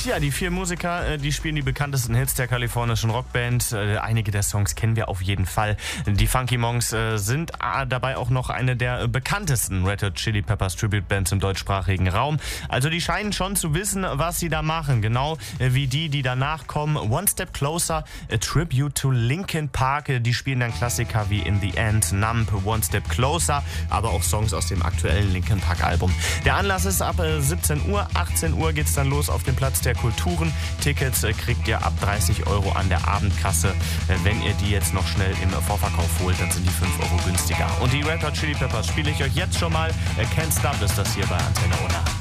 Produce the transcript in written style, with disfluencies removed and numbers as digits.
Ja, die 4 Musiker, die spielen die bekanntesten Hits der kalifornischen Rockband. Einige der Songs kennen wir auf jeden Fall. Die Funky Monks sind dabei auch noch eine der bekanntesten Red Hot Chili Peppers Tribute Bands im deutschsprachigen Raum. Also die scheinen schon zu wissen, was sie da machen. Genau wie die danach kommen. One Step Closer, a Tribute to Linkin Park. Die spielen dann Klassiker wie In the End, Numb, One Step Closer, aber auch Songs aus dem aktuellen Linkin Park Album. Der Anlass ist ab 17 Uhr. 18 Uhr geht's dann los auf dem Platz der Kulturen. Tickets kriegt ihr ab 30 € an der Abendkasse. Wenn ihr die jetzt noch schnell im Vorverkauf holt, dann sind die 5 € günstiger. Und die Red Hot Chili Peppers spiele ich euch jetzt schon mal. Can't Stop ist das hier bei Antenne Unna.